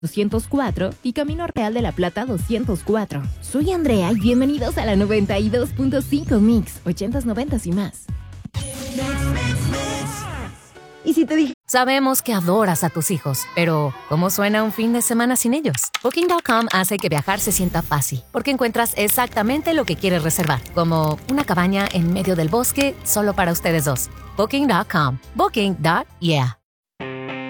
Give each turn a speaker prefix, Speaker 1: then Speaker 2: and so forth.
Speaker 1: 204 y Camino Real de la Plata 204. Soy Andrea y bienvenidos a la 92.5 Mix, 80s, 90s y más.
Speaker 2: ¿Y si te dije?
Speaker 3: Sabemos que adoras a tus hijos, pero ¿cómo suena un fin de semana sin ellos? Booking.com hace que viajar se sienta fácil, porque encuentras exactamente lo que quieres reservar, como una cabaña en medio del bosque solo para ustedes dos. Booking.com. Booking.yeah.